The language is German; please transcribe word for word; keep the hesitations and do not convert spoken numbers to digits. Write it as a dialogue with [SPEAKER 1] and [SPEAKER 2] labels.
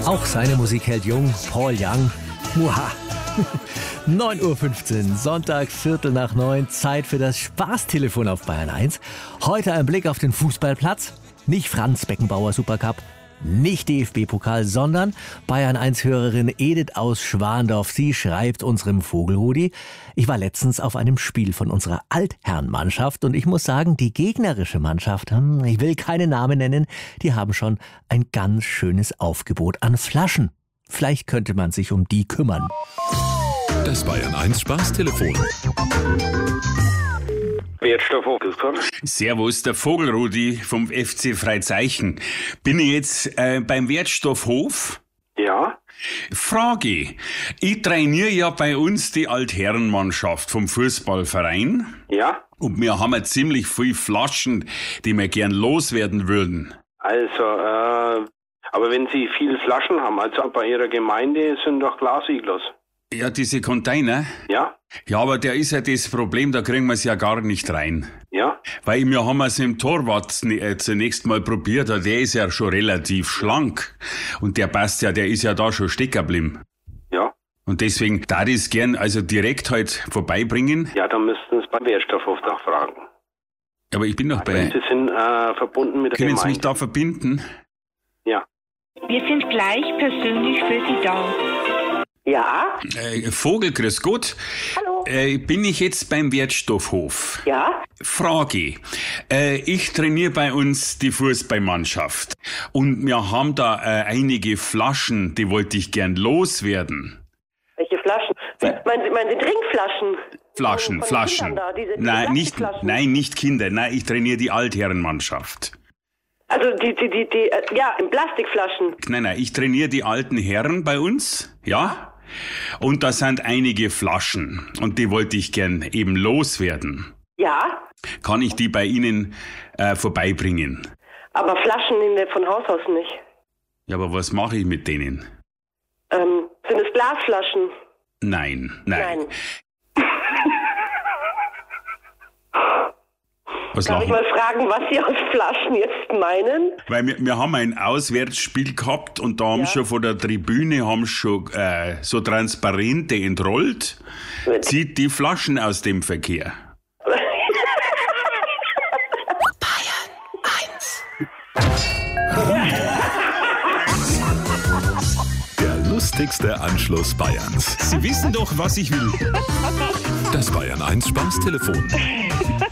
[SPEAKER 1] Auch seine Musik hält jung. Paul Young. Muha. neun Uhr fünfzehn, Sonntag, Viertel nach neun. Zeit für das Spaßtelefon auf Bayern eins. Heute ein Blick auf den Fußballplatz. Nicht Franz Beckenbauer Supercup, nicht D F B-Pokal, sondern Bayern eins Hörerin Edith aus Schwandorf. Sie schreibt unserem Vogelrudi: Ich war letztens auf einem Spiel von unserer Altherrenmannschaft und ich muss sagen, die gegnerische Mannschaft, ich will keine Namen nennen, die haben schon ein ganz schönes Aufgebot an Flaschen. Vielleicht könnte man sich um die kümmern.
[SPEAKER 2] Das Bayern eins Spaßtelefon.
[SPEAKER 3] Wertstoffhof, grüß Gott.
[SPEAKER 4] Servus, der Vogelrudi vom F C Freizeichen. Bin ich jetzt äh, beim Wertstoffhof?
[SPEAKER 3] Ja?
[SPEAKER 4] Frage: Ich trainiere ja bei uns die Altherrenmannschaft vom Fußballverein.
[SPEAKER 3] Ja?
[SPEAKER 4] Und wir haben ja ziemlich viel Flaschen, die wir gern loswerden würden.
[SPEAKER 3] Also, äh, aber wenn Sie viele Flaschen haben, also bei Ihrer Gemeinde sind doch Glasiglos.
[SPEAKER 4] Ja, diese Container?
[SPEAKER 3] Ja?
[SPEAKER 4] Ja, aber der ist ja das Problem, da kriegen wir es ja gar nicht rein.
[SPEAKER 3] Ja?
[SPEAKER 4] Weil wir haben es im Torwart äh, zunächst mal probiert, der ist ja schon relativ schlank. Und der passt ja, der ist ja da schon stecken geblieben.
[SPEAKER 3] Ja?
[SPEAKER 4] Und deswegen da das gern also direkt halt vorbeibringen.
[SPEAKER 3] Ja, dann müssten Sie beim Wertstoffhof nachfragen.
[SPEAKER 4] Aber ich bin doch bei...
[SPEAKER 3] Sie sind äh, verbunden mit der
[SPEAKER 4] Können
[SPEAKER 3] Gemeinde.
[SPEAKER 4] Sie mich da verbinden?
[SPEAKER 3] Ja.
[SPEAKER 5] Wir sind gleich persönlich für Sie da.
[SPEAKER 6] Ja?
[SPEAKER 4] Äh, Vogel, grüß Gott.
[SPEAKER 6] Hallo?
[SPEAKER 4] Äh, bin ich jetzt beim Wertstoffhof?
[SPEAKER 6] Ja?
[SPEAKER 4] Frage: äh, Ich trainiere bei uns die Fußballmannschaft und wir haben da äh, einige Flaschen, die wollte ich gern loswerden.
[SPEAKER 6] Welche Flaschen? Meinen Sie, meinen Sie Trinkflaschen?
[SPEAKER 4] Flaschen,
[SPEAKER 6] Von den
[SPEAKER 4] Flaschen.
[SPEAKER 6] Kindern da, diese- diese
[SPEAKER 4] Nein, nicht,
[SPEAKER 6] Plastikflaschen?
[SPEAKER 4] nein, nicht Kinder. Nein, ich trainiere die Altherrenmannschaft.
[SPEAKER 6] Also die, die, die, die, äh, ja, in Plastikflaschen.
[SPEAKER 4] Nein, nein, ich trainiere die alten Herren bei uns, ja? Und da sind einige Flaschen und die wollte ich gern eben loswerden.
[SPEAKER 6] Ja?
[SPEAKER 4] Kann ich die bei Ihnen äh, vorbeibringen?
[SPEAKER 6] Aber Flaschen nehmen wir von Haus aus nicht.
[SPEAKER 4] Ja, aber was mache ich mit denen?
[SPEAKER 6] Ähm, sind es Glasflaschen?
[SPEAKER 4] Nein, nein.
[SPEAKER 6] Nein.
[SPEAKER 4] Was
[SPEAKER 6] Darf ich
[SPEAKER 4] lachen?
[SPEAKER 6] mal fragen, was Sie aus Flaschen jetzt meinen?
[SPEAKER 4] Weil wir, wir haben ein Auswärtsspiel gehabt und da haben
[SPEAKER 6] Ja.
[SPEAKER 4] schon von der Tribüne haben schon äh, so Transparente entrollt. Zieht die Flaschen aus dem Verkehr.
[SPEAKER 2] Der lustigste Anschluss Bayerns.
[SPEAKER 4] Sie wissen doch, was ich will.
[SPEAKER 2] Das Bayern eins Spaßtelefon.